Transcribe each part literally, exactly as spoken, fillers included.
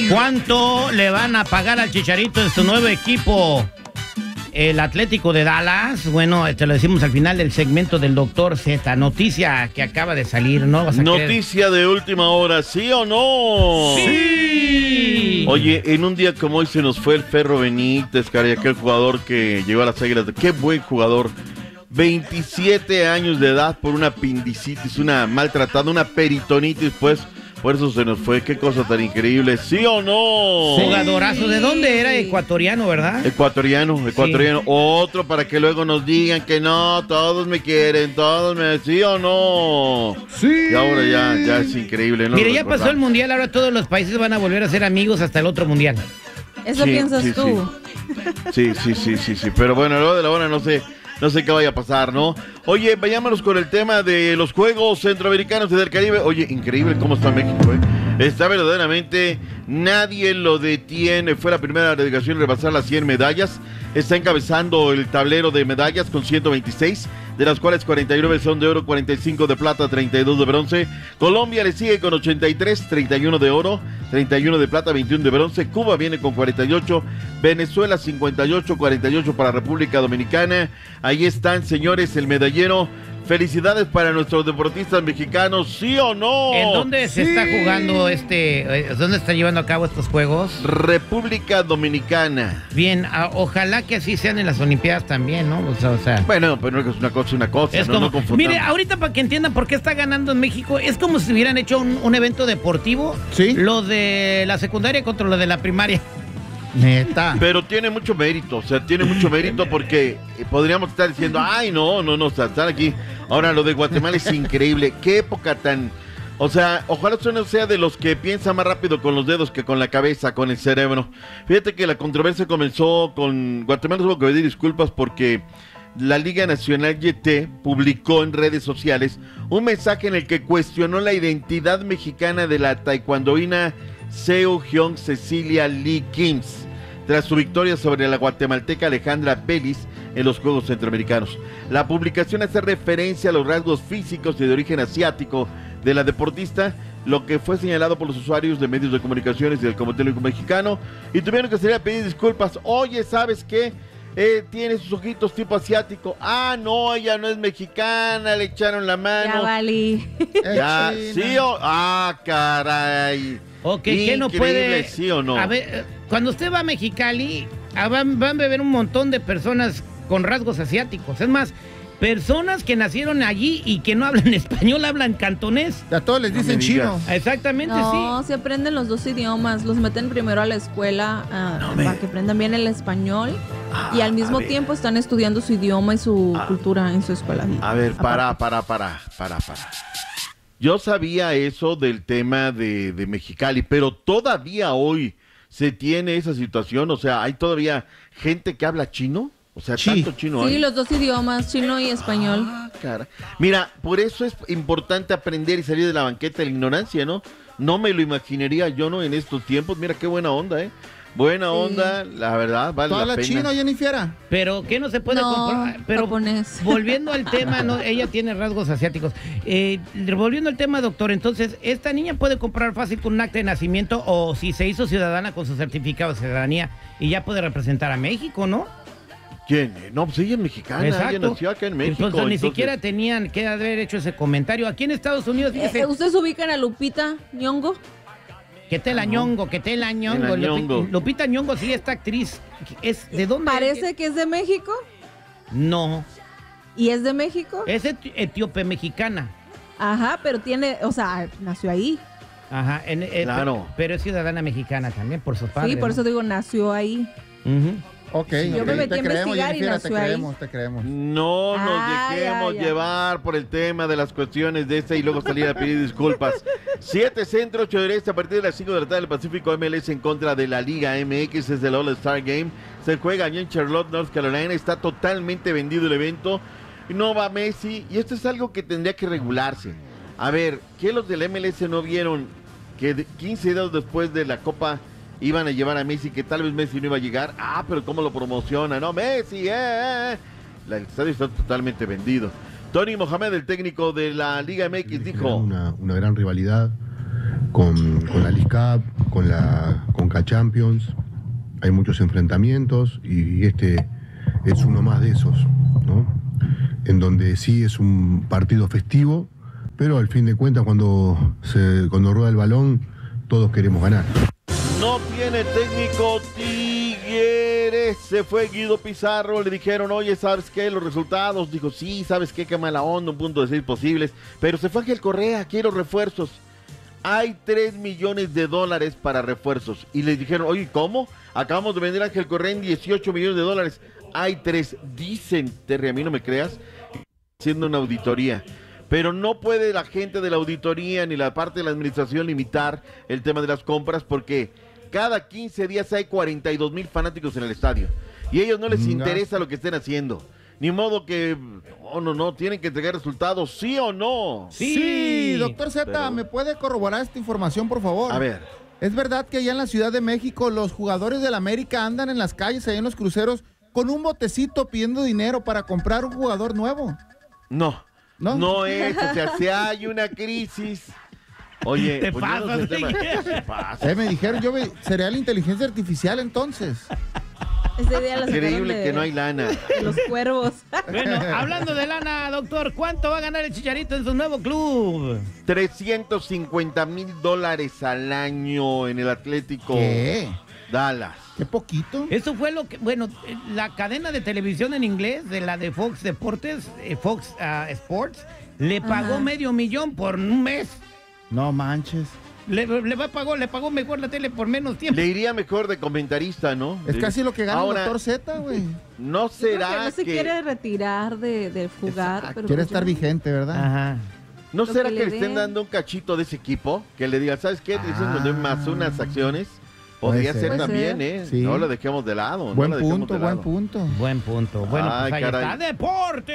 ¿Cuánto le van a pagar al Chicharito en su nuevo equipo? El Atlético de Dallas, bueno, te lo decimos al final del segmento del Doctor Z. Noticia que acaba de salir, ¿no? ¿Vas a Noticia creer? De última hora, ¿sí o no? ¡Sí! Oye, en un día como hoy se nos fue el Ferro Benítez, caray, aquel jugador que llegó a las Águilas. ¡Qué buen jugador! veintisiete años de edad por una apendicitis, una maltratada, una peritonitis, pues... Por eso se nos fue, qué cosa tan increíble, ¿sí o no? Sí. Jugadorazo, ¿de dónde era? Ecuatoriano, ¿verdad? Ecuatoriano, ecuatoriano. Sí. Otro para que luego nos digan que no, todos me quieren, todos me... ¿Sí o no? Sí. Y ahora ya, ya es increíble, ¿no? Mire, ya pasó el mundial, ahora todos los países van a volver a ser amigos hasta el otro mundial. ¿Eso sí, piensas sí, tú? Sí. sí, sí, sí, sí, sí, pero bueno, luego de la hora no sé... No sé qué vaya a pasar, ¿no? Oye, vayámonos con el tema de los Juegos Centroamericanos y del Caribe. Oye, increíble cómo está México, ¿eh? Está verdaderamente, nadie lo detiene. Fue la primera delegación en rebasar las cien medallas. Está encabezando el tablero de medallas con ciento veintiséis, de las cuales cuarenta y nueve son de oro, cuarenta y cinco de plata, treinta y dos de bronce. Colombia le sigue con ochenta y tres, treinta y uno de oro, treinta y uno de plata, veintiuno de bronce. Cuba viene con cuarenta y ocho, Venezuela cincuenta y ocho, cuarenta y ocho para República Dominicana. Ahí están, señores, el medallero. Felicidades para nuestros deportistas mexicanos, ¿sí o no? ¿En dónde se sí. está jugando este, dónde está llevando a cabo estos juegos? República Dominicana. Bien, a, ojalá que así sean en las Olimpiadas también, ¿no? O sea, o sea bueno, pero es una cosa, una cosa, es no, como, no confundamos. Mire, ahorita para que entiendan por qué está ganando en México, es como si hubieran hecho un, un evento deportivo, ¿sí? Lo de la secundaria contra lo de la primaria. Neta. Pero tiene mucho mérito, o sea, tiene mucho mérito porque podríamos estar diciendo, ay, no, no, no, o sea, están aquí. Ahora, lo de Guatemala es increíble. Qué época tan... O sea, ojalá usted no sea de los que piensa más rápido con los dedos que con la cabeza, con el cerebro. Fíjate que la controversia comenzó con... Guatemala tuvo que pedir disculpas porque la Liga Nacional Y T publicó en redes sociales un mensaje en el que cuestionó la identidad mexicana de la taekwondoína Seo Hyung Cecilia Lee Kims, tras su victoria sobre la guatemalteca Alejandra Belis en los Juegos Centroamericanos. La publicación hace referencia a los rasgos físicos y de origen asiático de la deportista, lo que fue señalado por los usuarios de medios de comunicaciones y del Comité Olímpico Mexicano, y tuvieron que salir a pedir disculpas. Oye, ¿sabes qué? Eh, tiene sus ojitos tipo asiático. Ah, no, ella no es mexicana, le echaron la mano. Ya valí. Ya, sí o... Ah, caray. Ok, ¿qué no puede? ¿Sí o no? A ver, cuando usted va a Mexicali, van, van a ver un montón de personas con rasgos asiáticos. Es más, personas que nacieron allí y que no hablan español, hablan cantonés. A todos les dicen no chino. Exactamente, no, sí. No, se aprenden los dos idiomas. Los meten primero a la escuela uh, no para que aprendan bien el español. Ah, y al mismo tiempo están estudiando su idioma y su ah, cultura en su escuela. A ver, para, para, para, para, para. Yo sabía eso del tema de, de Mexicali, pero todavía hoy se tiene esa situación. O sea, hay todavía gente que habla chino. O sea, sí. tanto chino Sí, hay. los dos idiomas, chino y español. Ah, cara. Mira, por eso es importante aprender y salir de la banqueta de la ignorancia, ¿no? No me lo imaginaría yo, ¿no? En estos tiempos. Mira qué buena onda, ¿eh? Buena sí. onda, la verdad, vale Toda la, la pena. China, Jennifer. Pero ¿qué no se puede no, comprar? Pero japonés. Volviendo al tema, no, ella tiene rasgos asiáticos. Eh, volviendo al tema, doctor, entonces, ¿esta niña puede comprar fácil con un acta de nacimiento o si se hizo ciudadana con su certificado de ciudadanía y ya puede representar a México, ¿no? ¿Quién? No, pues ella es mexicana, Exacto. ella nació acá en México. Entonces, ni entonces... siquiera tenían que haber hecho ese comentario. Aquí en Estados Unidos, fíjese. Eh, ¿Ustedes ubican a Lupita Nyong'o? Que te la Ñongo, que te la Ñongo. Ñongo. Lupita Nyong'o, sí, esta actriz. ¿Es de dónde? Parece que es de México. No. ¿Y es de México? Es eti- etíope mexicana. Ajá, pero tiene, o sea, nació ahí. Ajá, en, en, claro. Pero, pero es ciudadana mexicana también, por sus padres. Sí, por ¿no? eso digo, nació ahí. Uh-huh. Ok, sí, yo okay. me metí te a creemos, investigar y Jennifer, nació te ahí. creemos, te creemos. No nos Ah, dejemos ya, ya. llevar por el tema de las cuestiones de esta y luego salir a pedir disculpas. Siete centro, ocho derecha, a partir de las cinco de la tarde del Pacífico, M L S en contra de la Liga M X, es el All-Star Game. Se juega allá en Charlotte, North Carolina, está totalmente vendido el evento. No va Messi y esto es algo que tendría que regularse. A ver, ¿qué los del M L S no vieron que quince días después de la Copa iban a llevar a Messi, que tal vez Messi no iba a llegar? Ah, pero ¿cómo lo promociona? No, Messi, eh, eh. La, el estadio está totalmente vendido. Tony Mohamed, el técnico de la Liga M X, dijo... Una, una gran rivalidad con, con la League Cup, con, la, con Conca Champions, hay muchos enfrentamientos y este es uno más de esos, ¿no? En donde sí es un partido festivo, pero al fin de cuentas cuando, se, cuando rueda el balón todos queremos ganar. No tiene técnico Tigres, se fue Guido Pizarro, le dijeron, oye, ¿sabes qué? Los resultados, dijo, sí, ¿sabes qué? Qué mala onda, un punto de seis posibles, pero se fue Ángel Correa, quiero refuerzos. Hay tres millones de dólares para refuerzos, y le dijeron, oye, ¿cómo? Acabamos de vender a Ángel Correa en dieciocho millones de dólares, hay tres, dicen, Terry, a mí no me creas, haciendo una auditoría. Pero no puede la gente de la auditoría ni la parte de la administración limitar el tema de las compras porque cada quince días hay cuarenta y dos mil fanáticos en el estadio y a ellos no les interesa lo que estén haciendo. Ni modo que, oh, no, no, tienen que entregar resultados, ¿sí o no? Sí, sí doctor Z, pero... ¿me puede corroborar esta información, por favor? A ver. ¿Es verdad que allá en la Ciudad de México los jugadores del América andan en las calles, allá en los cruceros, con un botecito pidiendo dinero para comprar un jugador nuevo? No. No, no es, o sea, si hay una crisis. Oye, te pues pasa, no sé, tema, ¿qué pasa? Eh, me dijeron, yo me, sería la inteligencia artificial entonces. Ese día la Increíble de, que no hay lana. De los cuervos. Bueno, hablando de lana, doctor, ¿cuánto va a ganar el Chicharito en su nuevo club? trescientos cincuenta mil dólares al año en el Atlético ¿Qué? Dallas. ¿Qué poquito? Eso fue lo que, bueno, la cadena de televisión en inglés, de la de Fox Deportes, eh, Fox uh, Sports, le pagó Ajá. medio millón por un mes. No manches. Le, le, va, pagó, le pagó mejor la tele por menos tiempo. Le iría mejor de comentarista, ¿no? Es de... casi lo que gana Ahora, el doctor Z, güey. ¿No será que no se que... quiere retirar de, de jugar? Pero quiere pues estar ya... vigente, ¿verdad? Ajá. ¿No lo será que que le le estén den... dando un cachito de ese equipo? Que le diga, ¿sabes qué? Te Ah. dicen más unas acciones. Podría ser, ser también, ser. ¿eh? Sí. No lo dejemos de lado. Buen no lo punto, de buen lado. punto. Buen punto. Bueno, Ay, pues ahí caray. está. ¡Deporte!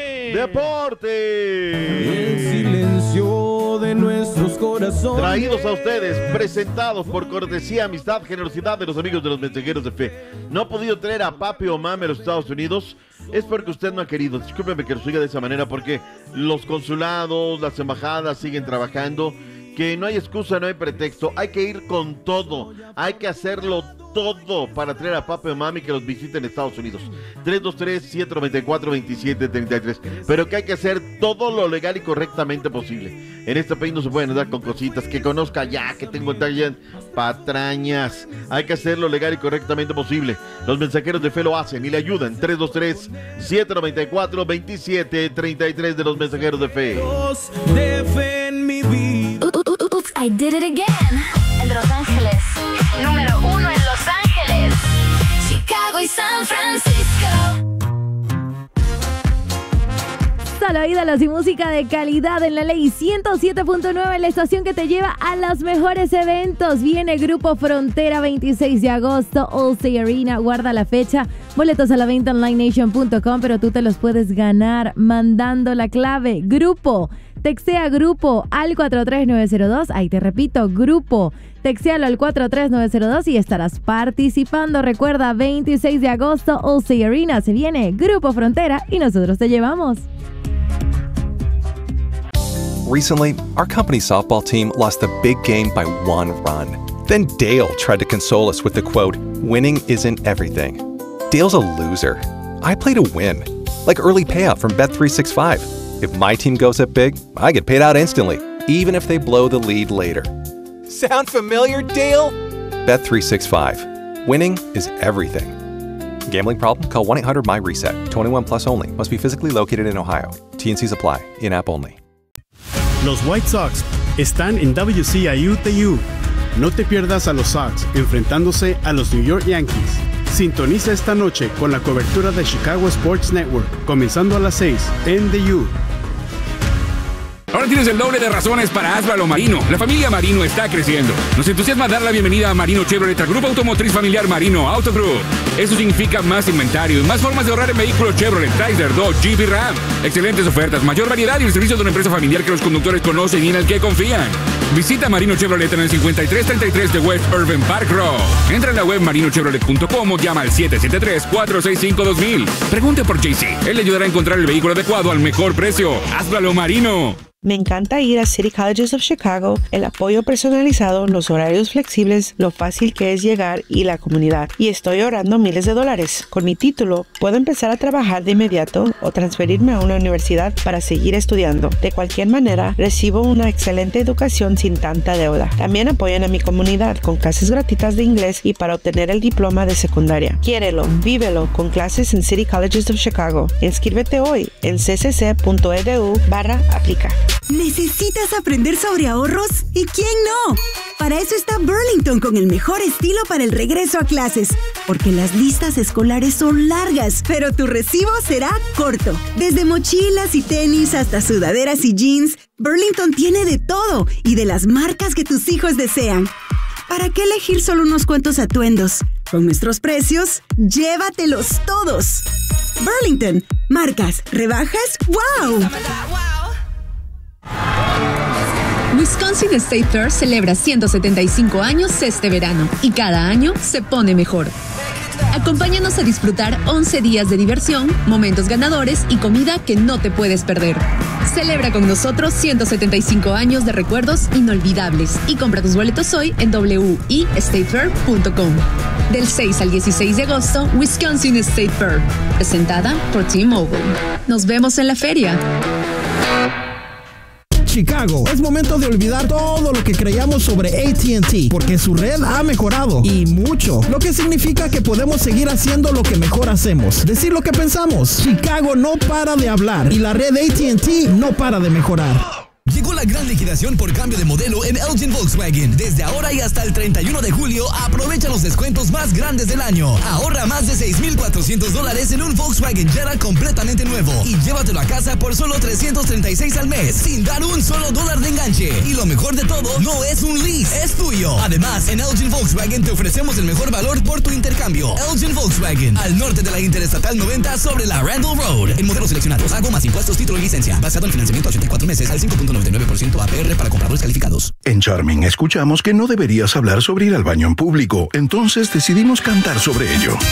¡Deporte! El silencio de nuestros corazones. Traídos a ustedes, presentados por cortesía, amistad, generosidad de los amigos de los mensajeros de fe. No ha podido traer a papi o mami a los Estados Unidos. Es porque usted no ha querido. Discúlpeme que lo siga de esa manera porque los consulados, las embajadas siguen trabajando. Que no hay excusa, no hay pretexto, hay que ir con todo, hay que hacerlo todo para traer a papi o mami que los visiten en Estados Unidos. tres dos tres, siete nueve cuatro, dos siete tres tres, pero que hay que hacer todo lo legal y correctamente posible. En este país no se pueden andar con cositas, que conozca ya, que tengo tallas patrañas, hay que hacerlo legal y correctamente posible. Los mensajeros de fe lo hacen y le ayudan. tres dos tres, siete nueve cuatro, dos siete tres tres de los mensajeros de fe. De fe en mi vida. Oops, I did it again. El de Los Ángeles. Número uno en Los Ángeles, Chicago y San Francisco. Solo ídolos y música de calidad en la Ley ciento siete punto nueve, la estación que te lleva a los mejores eventos. Viene Grupo Frontera, veintiséis de agosto, Allstate Arena. Guarda la fecha. Boletos a la venta en live nation punto com, pero tú te los puedes ganar mandando la clave Grupo. Textea Grupo al cuatro tres nueve cero dos. Ahí te repito, Grupo. Textéalo al cuatro tres nueve cero dos y estarás participando. Recuerda, veintiséis de agosto, Allstate Arena. Se viene Grupo Frontera y nosotros te llevamos. Recently, our company's softball team lost the big game by one run. Then Dale tried to console us with the quote, "Winning isn't everything." Dale's a loser. I play to win. Like early payout from Bet three sixty-five. If my team goes up big, I get paid out instantly, even if they blow the lead later. Sound familiar, Dale? Bet three sixty-five. Winning is everything. Gambling problem? Call one eight hundred M Y reset. twenty-one plus only. Must be physically located in Ohio. T and Cs apply. In-app only. Los White Sox están en W C I U T U. No te pierdas a los Sox enfrentándose a los New York Yankees. Sintoniza esta noche con la cobertura de Chicago Sports Network, comenzando a las seis en The U. Ahora tienes el doble de razones para Hazlo Marino. La familia Marino está creciendo. Nos entusiasma dar la bienvenida a Marino Chevrolet, al Grupo Automotriz Familiar Marino Auto Group. Eso significa más inventario y más formas de ahorrar en vehículos Chevrolet, Chrysler, Dodge, Jeep y Ram. Excelentes ofertas, mayor variedad y el servicio de una empresa familiar que los conductores conocen y en el que confían. Visita Marino Chevrolet en el cincuenta y tres treinta y tres de West Irving Park Road. Entra en la web marino chevrolet punto com o llama al siete siete tres, cuatro seis cinco, dos mil. Pregunte por J C. Él le ayudará a encontrar el vehículo adecuado al mejor precio. Hazlo Marino. Me encanta ir a City Colleges of Chicago, el apoyo personalizado, los horarios flexibles, lo fácil que es llegar y la comunidad. Y estoy ahorrando miles de dólares. Con mi título, puedo empezar a trabajar de inmediato o transferirme a una universidad para seguir estudiando. De cualquier manera, recibo una excelente educación sin tanta deuda. También apoyan a mi comunidad con clases gratuitas de inglés y para obtener el diploma de secundaria. Quiérelo, vívelo con clases en City Colleges of Chicago. Inscríbete hoy en ccc.edu barra aplica. ¿Necesitas aprender sobre ahorros? ¿Y quién no? Para eso está Burlington con el mejor estilo para el regreso a clases. Porque las listas escolares son largas, pero tu recibo será corto. Desde mochilas y tenis hasta sudaderas y jeans, Burlington tiene de todo y de las marcas que tus hijos desean. ¿Para qué elegir solo unos cuantos atuendos? Con nuestros precios, llévatelos todos. Burlington, marcas, rebajas, ¡wow! Wisconsin State Fair celebra ciento setenta y cinco años este verano y cada año se pone mejor. Acompáñanos a disfrutar once días de diversión, momentos ganadores y comida que no te puedes perder. Celebra con nosotros ciento setenta y cinco años de recuerdos inolvidables y compra tus boletos hoy en w i state fair punto com. Del seis al dieciséis de agosto, Wisconsin State Fair, presentada por T-Mobile. Nos vemos en la feria. Chicago, es momento de olvidar todo lo que creíamos sobre A T and T, porque su red ha mejorado y mucho, lo que significa que podemos seguir haciendo lo que mejor hacemos, decir lo que pensamos. Chicago no para de hablar y la red A T and T no para de mejorar. Llegó la gran liquidación por cambio de modelo en Elgin Volkswagen. Desde ahora y hasta el treinta y uno de julio, aprovecha los descuentos más grandes del año. Ahorra más de seis mil cuatrocientos dólares en un Volkswagen Jetta completamente nuevo y llévatelo a casa por solo trescientos treinta y seis al mes, sin dar un solo dólar de enganche. Y lo mejor de todo, no es un lease, es tuyo. Además, en Elgin Volkswagen te ofrecemos el mejor valor por tu intercambio. Elgin Volkswagen, al norte de la Interestatal noventa sobre la Randall Road. En modelos seleccionados, hago más impuestos, título y licencia. Basado en financiamiento a ochenta y cuatro meses al cinco punto noventa y nueve por ciento A P R para compradores calificados. En Charming escuchamos que no deberías hablar sobre ir al baño en público, entonces decidimos cantar sobre ello.